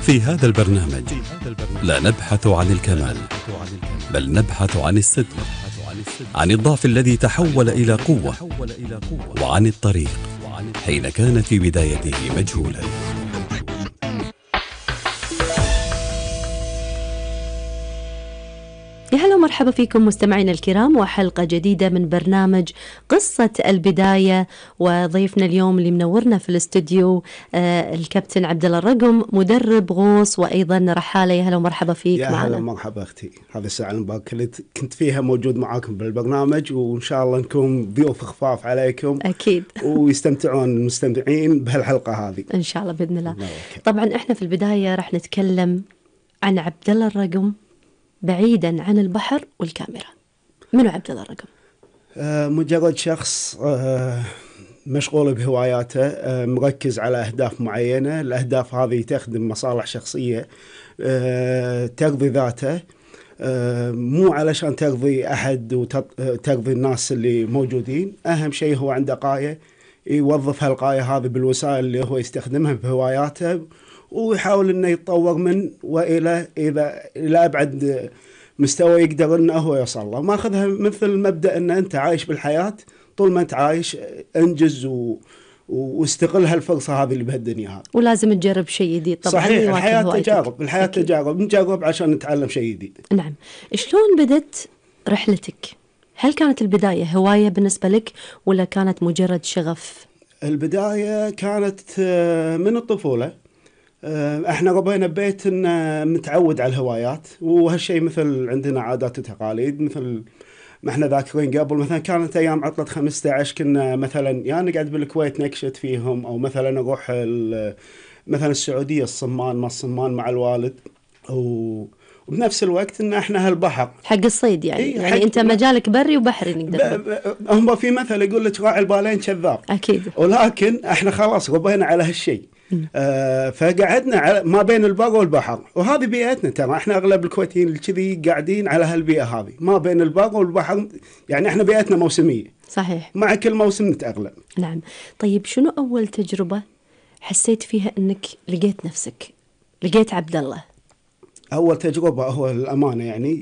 في هذا البرنامج لا نبحث عن الكمال، بل نبحث عن الصدق، عن الضعف الذي تحول إلى قوة، وعن الطريق حين كان في بدايته مجهولا. يا هلا ومرحبا فيكم مستمعينا الكرام، وحلقة جديدة من برنامج قصة البداية. وضيفنا اليوم اللي منورنا في الاستوديو الكابتن عبد الله الرقم، مدرب غوص وأيضا رحالة. يا هلا ومرحبا فيك معنا. يا هلا ومرحبا أختي، هذا الساعة المباركة كنت فيها موجود معاكم بالبرنامج، وإن شاء الله نكون ضيوف خفاف عليكم أكيد ويستمتعون المستمعين بهالحلقة هذه إن شاء الله بإذن الله. طبعا إحنا في البداية راح نتكلم عن عبد الله الرقم بعيدا عن البحر والكاميرا. منو عبد الله الرقم؟ مجرد شخص مشغول بهواياته، مركز على أهداف معينة. الأهداف هذه تخدم مصالح شخصية، ترضي ذاته، مو علشان ترضي أحد وترضي الناس اللي موجودين. أهم شيء هو عنده قاية، يوظف هالقاية هذه بالوسائل اللي هو يستخدمها بهواياته، ويحاول انه يتطور من والى الى ابعد مستوى يقدر انه هو يوصل له. ماخذها مثل مبدا ان انت عايش بالحياه، طول ما انت عايش انجز واستغل هالفرصه هذه اللي بهالدنيا هذه. ولازم تجرب شيء جديد طبعا. صحيح، الحياه تجارب، الحياه تجارب، نجرب عشان نتعلم شيء جديد. نعم. شلون بدت رحلتك؟ هل كانت البدايه هوايه بالنسبه لك ولا كانت مجرد شغف؟ البدايه كانت من الطفوله. احنا ربينا ببيت متعود على الهوايات، وهالشيء مثل عندنا عادات وتقاليد. مثل ما احنا ذاكرين قبل، مثلا كانت ايام عطلة 15 كنا مثلا يعني نقعد بالكويت نكشت فيهم، او مثلا نروح مثلا السعودية الصمان ما الصمان مع الوالد، وبنفس الوقت ان احنا هالبحر حق الصيد يعني. يعني انت مجالك بري وبحري نقدر. هم في مثل يقول لك راعي البالين كذاب. اكيد. ولكن احنا خلاص ربينا على هالشيء. فقعدنا على ما بين البر والبحر، وهذه بيئتنا. ترى احنا اغلب الكويتيين اللي كذي قاعدين على هالبيئه هذه ما بين البر والبحر. يعني احنا بيئتنا موسميه. صحيح. مع كل موسم نتأقلم. نعم. طيب شنو اول تجربه حسيت فيها انك لقيت نفسك، لقيت عبد الله؟ اول تجربه هو الامانه يعني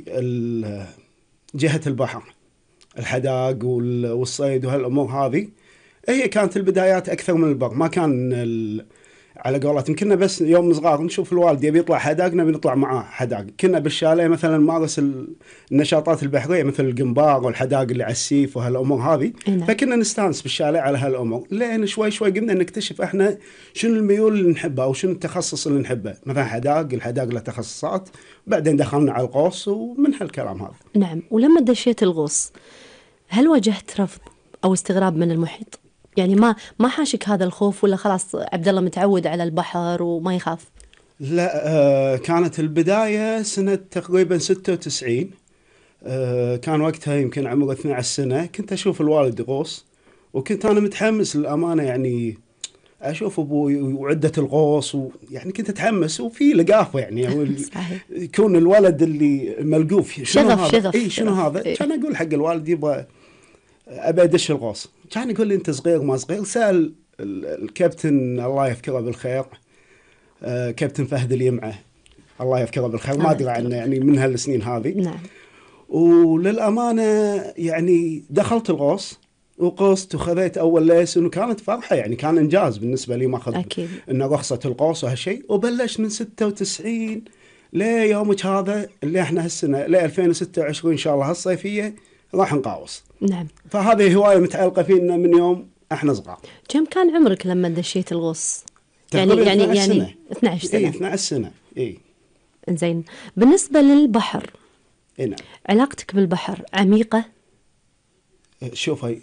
جهه البحر، الحداق والصيد وهالامور هذه. هي كانت البدايات اكثر من البر. ما كان على قولتهم كنا بس يوم صغار نشوف الوالد يبي يطلع حداق نبي نطلع معاه حداق. كنا بالشاليه مثلا نمارس النشاطات البحريه مثل القنبار والحداق اللي على السيف وهالامور هذه. فكنا نستانس بالشاليه على هالامور، لين شوي شوي قمنا نكتشف احنا شنو الميول اللي نحبها او شنو التخصص اللي نحبه. مثلا الحداق له تخصصات، بعدين دخلنا على الغوص ومن هالكلام هذا. نعم. ولما دشيت الغوص هل واجهت رفض او استغراب من المحيط؟ يعني ما حاشك هذا الخوف، ولا خلاص عبد الله متعود على البحر وما يخاف؟ لا، كانت البداية سنة تقريبا 96. كان وقتها يمكن عمره 12 سنة. كنت أشوف الوالد يغوص، وكنت أنا متحمس للأمانة. يعني أشوف أبوي وعدة الغوص، يعني كنت أتحمس وفي لقافة يعني يكون الولد اللي ملقوف شغف. شنو هذا؟ كان أقول حق الوالد يبغى أبي أدش الغوص. كان يقول لي أنت صغير ما صغير. سأل الكابتن الله يذكره بالخير، كابتن فهد اليمعة الله يذكره بالخير، ما أدري عنه يعني من هالسنين هذه. نعم. وللأمانة يعني دخلت الغوص وقصت وخذيت أول ليسن، وكانت فرحة يعني، كان إنجاز بالنسبة لي ما أخذ إنه رخصة الغوص وهالشيء. وبلش من 96 ليومك هذا اللي احنا هالسنة ل 2026 إن شاء الله هالصيفية راح نقاوص. نعم. فهذه هواية متعلقة فينا من يوم احنا صغار. كم كان عمرك لما دشيت الغوص؟ يعني 12 سنة. 12 سنة. إنزين. بالنسبة للبحر، نعم، علاقتك بالبحر عميقة؟ شوفي،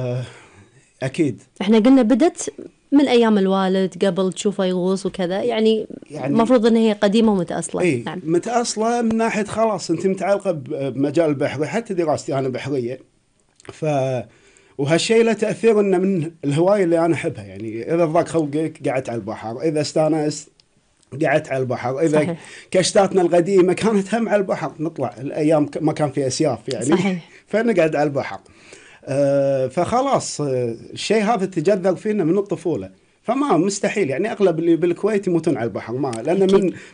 أكيد. احنا قلنا بدت من أيام الوالد قبل تشوفه يغوص وكذا، يعني المفروض أن هي قديمة ومتأصلة. نعم. متأصلة من ناحية خلاص أنت متعلقة بمجال البحري. حتى دراستي أنا بحرية، وهالشيء له تأثير إنه من الهواية اللي أنا أحبها. يعني إذا ضاق خلقك قعدت على البحر، إذا استانست قعدت على البحر، إذا صحيح. كشتاتنا القديمة كانت هم على البحر، نطلع الأيام ما كان في أسياف يعني. صحيح. فنقعد على البحر. فخلاص الشيء هذا تجذر فينا من الطفولة. فما مستحيل يعني اغلب اللي بالكويت يموتون على البحر، ما لان